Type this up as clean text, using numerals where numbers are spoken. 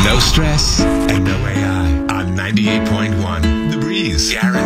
No stress and no AI on 98.1 The Breeze. Guaranteed.